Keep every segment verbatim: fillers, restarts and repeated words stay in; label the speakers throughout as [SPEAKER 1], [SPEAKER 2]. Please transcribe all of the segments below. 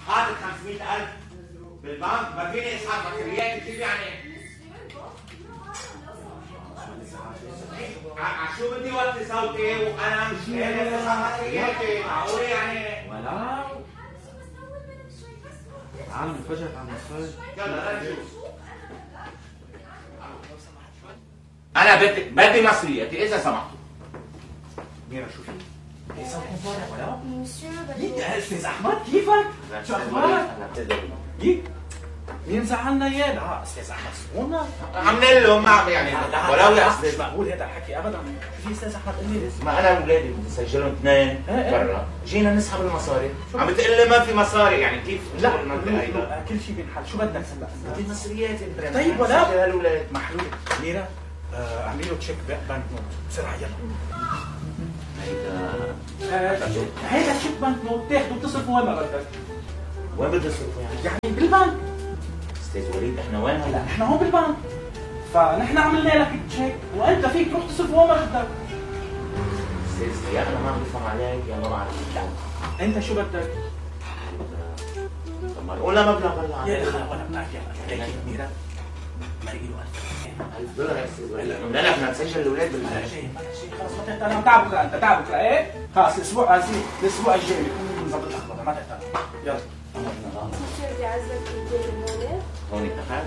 [SPEAKER 1] حاطط خمسمية ألف بالبنك ما فيني اسحب بطاريات كيف يعني؟ شو بدي وطي صوتي وانا مش قادر اسحب بطارياتي معقول يعني؟
[SPEAKER 2] ولا تعال نفجرك على المصفاية.
[SPEAKER 1] يلا نشوف. انا بدي بدي مصرياتي اذا سمحتوا.
[SPEAKER 2] ميرا شو في؟ ايه صوتكم طالع ولا؟ استاذ احمد كيفك؟ شو اخبارك؟ جيك مين زعلنا اياه؟ لا استاذ احمد سمونا
[SPEAKER 1] عاملين له ما يعني ولو يا
[SPEAKER 2] مش مقبول هذا الحكي ابدا. شو في استاذ احمد؟ قل لي
[SPEAKER 1] ما انا واولادي بدي سجلهم اثنين برا، جينا نسحب المصاري، عم بتقول لي ما في مصاري يعني كيف؟
[SPEAKER 2] لا كل شيء بينحل. شو بدك هلا؟
[SPEAKER 1] بدي مصرياتي
[SPEAKER 2] طيب ولا
[SPEAKER 1] سجل هالولاد
[SPEAKER 2] محلول. ميرا اعملي له تشيك بنك نوت بسرعه يلا.
[SPEAKER 1] هيدا
[SPEAKER 2] هيدا تشيك بنك نوت تاخده وتصرفه وين ما بدك.
[SPEAKER 1] وين بدي اصرفه يعني؟
[SPEAKER 2] يعني بالبنك.
[SPEAKER 1] استاذ وليد احنا وين هلا؟
[SPEAKER 2] احنا هون بالبنك، فنحن عملنا لك تشيك وانت فيك تروح تصرفه وين ما بدك.
[SPEAKER 1] استاذ يا انا ما بفهم عليك يا ما بعرف.
[SPEAKER 2] انت شو بدك؟
[SPEAKER 1] طب ما قولنا مبلغ هلا
[SPEAKER 2] يا اخي ولا بتعرف يا اخي ميرا مرقي له
[SPEAKER 1] ألف دولار يا استاذ وليد. لا لا بدنا نسجل الاولاد بال
[SPEAKER 2] بلا شيء بلا شيء خلص ما تهتم. انا تعال بكره، انت تعال بكره ايه؟ خلص الاسبوع هذي الاسبوع الجاي بكون نظبط الاخبار ما تهتم. يلا
[SPEAKER 3] مصير بدي اعزك بالبيت المولد.
[SPEAKER 1] هون اتفقنا.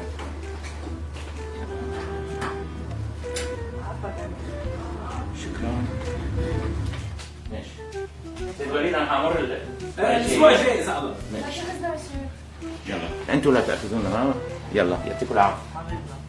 [SPEAKER 1] شكرا. ماشي. استاذ وليد انا حامر
[SPEAKER 2] الاسبوع الجاي اذا الله.
[SPEAKER 3] ماشي.
[SPEAKER 1] يلا انتوا لا تاخذونا ها. يلا يعطيكم العافيه.